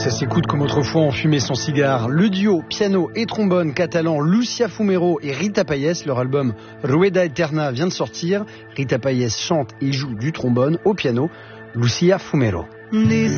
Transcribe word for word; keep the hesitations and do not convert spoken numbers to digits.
Ça s'écoute comme autrefois en fumait son cigare. Le duo piano et trombone catalan Lucia Fumero et Rita Payés, leur album Rueda Eterna vient de sortir. Rita Payés chante et joue du trombone au piano. Lucia Fumero.